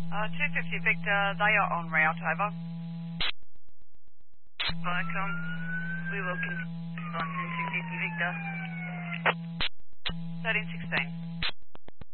250 Victor, they are en route, over. Vicom, we will continue response in 250 Victor.